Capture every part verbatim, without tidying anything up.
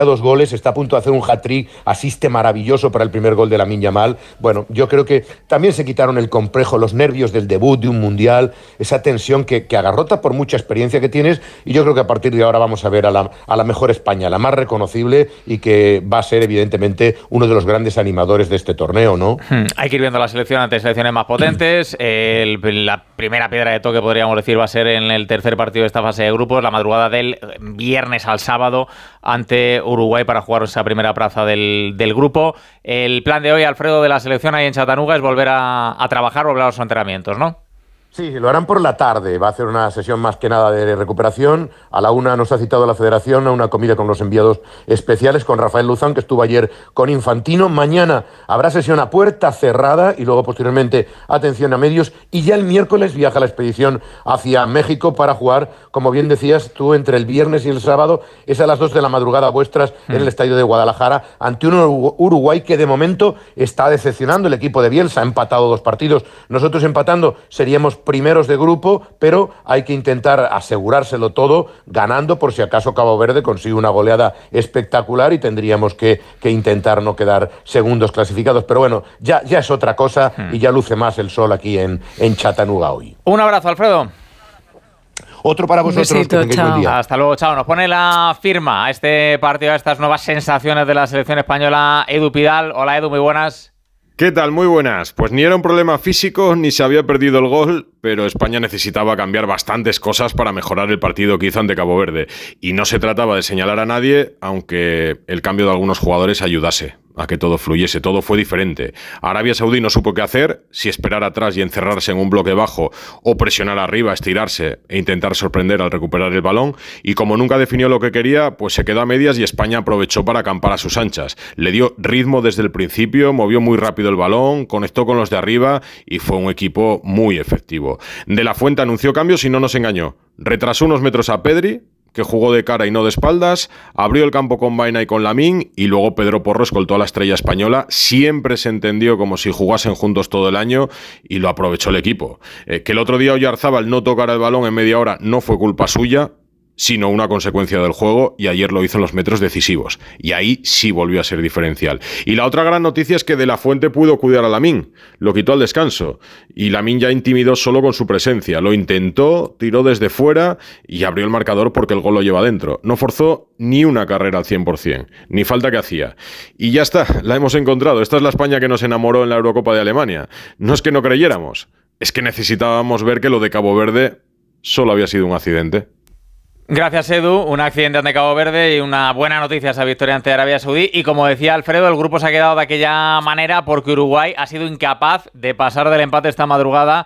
dos goles, está a punto de hacer un hat-trick, asiste maravilloso para el primer gol de Lamine Yamal. Bueno, yo creo que también se quitaron el complejo, los nervios del debut de un mundial, esa tensión que, que agarrota por mucha experiencia que tienes, y yo creo que a partir de ahora vamos a ver a la, a la mejor España, la más reconocible y que va a ser evidentemente uno de los grandes animadores de este torneo, ¿no? Hmm. Hay que ir viendo la selección ante selecciones más potentes. El, la primera piedra de toque, podríamos decir, va a ser en el tercer partido de esta fase de grupos, la madrugada del viernes al sábado ante Uruguay para jugar esa primera plaza del, del grupo. El plan de hoy, Alfredo, de la selección ahí en Chattanooga es volver a, a trabajar, volver a los entrenamientos, ¿no? Sí, lo harán por la tarde, va a hacer una sesión más que nada de recuperación. A la una nos ha citado la Federación a una comida con los enviados especiales, con Rafael Luzán, que estuvo ayer con Infantino. Mañana habrá sesión a puerta cerrada y luego posteriormente atención a medios, y ya el miércoles viaja la expedición hacia México para jugar, como bien decías tú, entre el viernes y el sábado, es a las dos de la madrugada vuestras mm. en el estadio de Guadalajara, ante un Uruguay que de momento está decepcionando. El equipo de Bielsa ha empatado dos partidos, nosotros empatando seríamos primeros de grupo, pero hay que intentar asegurárselo todo ganando, por si acaso Cabo Verde consigue una goleada espectacular y tendríamos que, que intentar no quedar segundos clasificados. Pero bueno, ya, ya es otra cosa hmm. y ya luce más el sol aquí en, en Chattanooga hoy. Un abrazo, Alfredo. Otro para vosotros. Besito, que tengáis buen día. Hasta luego, chao. Nos pone la firma a este partido, a estas nuevas sensaciones de la selección española, Edu Pidal. Hola, Edu, muy buenas. ¿Qué tal? Muy buenas. Pues ni era un problema físico, ni se había perdido el gol, pero España necesitaba cambiar bastantes cosas para mejorar el partido que hizo ante Cabo Verde. Y no se trataba de señalar a nadie, aunque el cambio de algunos jugadores ayudase a que todo fluyese, todo fue diferente. Arabia Saudí no supo qué hacer, si esperar atrás y encerrarse en un bloque bajo o presionar arriba, estirarse e intentar sorprender al recuperar el balón, y como nunca definió lo que quería, pues se quedó a medias y España aprovechó para acampar a sus anchas. Le dio ritmo desde el principio, movió muy rápido el balón, conectó con los de arriba y fue un equipo muy efectivo. De la Fuente anunció cambios y no nos engañó. Retrasó unos metros a Pedri, que jugó de cara y no de espaldas, abrió el campo con Baena y con Lamine, y luego Pedro Porro escoltó a la estrella española. Siempre se entendió como si jugasen juntos todo el año y lo aprovechó el equipo. Eh, que el otro día Oyarzábal no tocara el balón en media hora no fue culpa suya, sino una consecuencia del juego, y ayer lo hizo en los metros decisivos. Y ahí sí volvió a ser diferencial. Y la otra gran noticia es que De la Fuente pudo cuidar a Lamine. Lo quitó al descanso. Y Lamine ya intimidó solo con su presencia. Lo intentó, tiró desde fuera y abrió el marcador porque el gol lo lleva dentro. No forzó ni una carrera al cien por ciento. Ni falta que hacía. Y ya está, la hemos encontrado. Esta es la España que nos enamoró en la Eurocopa de Alemania. No es que no creyéramos. Es que necesitábamos ver que lo de Cabo Verde solo había sido un accidente. Gracias, Edu. Un accidente ante Cabo Verde y una buena noticia esa victoria ante Arabia Saudí. Y como decía Alfredo, el grupo se ha quedado de aquella manera porque Uruguay ha sido incapaz de pasar del empate esta madrugada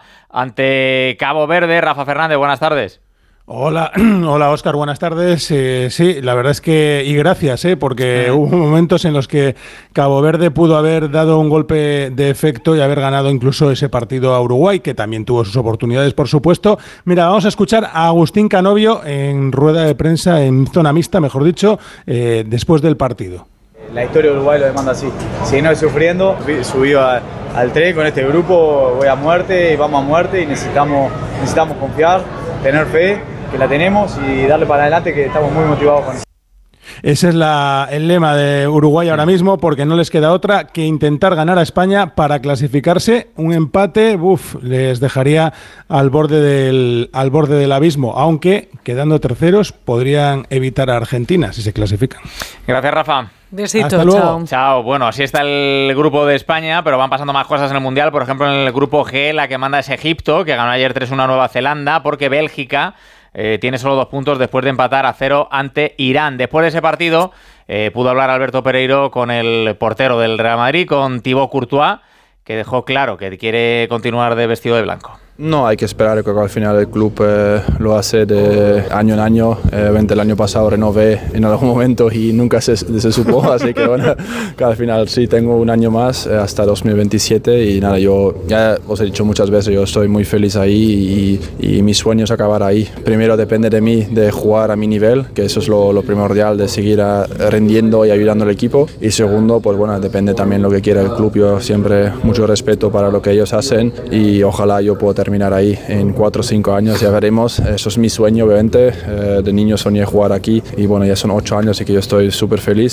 ante Cabo Verde. Rafa Fernández, buenas tardes. Hola, hola Óscar, buenas tardes. Eh, sí, la verdad es que, y gracias, eh, porque sí. Hubo momentos en los que Cabo Verde pudo haber dado un golpe de efecto y haber ganado incluso ese partido a Uruguay, que también tuvo sus oportunidades, por supuesto. Mira, vamos a escuchar a Agustín Canovio en rueda de prensa, en zona mixta, mejor dicho, eh, después del partido. La historia de Uruguay lo demanda así, seguir sufriendo, subido a, al tren con este grupo, voy a muerte y vamos a muerte y necesitamos, necesitamos confiar, tener fe, que la tenemos, y darle para adelante, que estamos muy motivados con eso. Ese es la, el lema de Uruguay ahora mismo, porque no les queda otra que intentar ganar a España para clasificarse. Un empate, uf, les dejaría al borde del, al borde del abismo, aunque quedando terceros podrían evitar a Argentina si se clasifican. Gracias, Rafa. Besito, Hasta luego. chao. Chao. Bueno, así está el grupo de España, pero van pasando más cosas en el Mundial. Por ejemplo, en el grupo G, la que manda es Egipto, que ganó ayer tres uno a Nueva Zelanda, porque Bélgica eh, tiene solo dos puntos después de empatar a cero ante Irán. Después de ese partido, eh, pudo hablar Alberto Pereiro con el portero del Real Madrid, con Thibaut Courtois, que dejó claro que quiere continuar de vestido de blanco. No, hay que esperar, que al final el club eh, lo hace de año en año. Eh, el año pasado renové en algún momento y nunca se, se supo, así que bueno, que al final sí tengo un año más eh, hasta dos mil veintisiete, y nada, yo ya os he dicho muchas veces, yo estoy muy feliz ahí y, y mi sueño es acabar ahí. Primero depende de mí, de jugar a mi nivel, que eso es lo, lo primordial, de seguir a, rendiendo y ayudando al equipo, y segundo, pues bueno, depende también lo que quiera el club. Yo siempre mucho respeto para lo que ellos hacen y ojalá yo pueda terminar ahí en cuatro o cinco años, ya veremos. Eso es mi sueño, obviamente. Eh, de niño soñé jugar aquí y bueno, ya son ocho años, así que yo estoy súper feliz.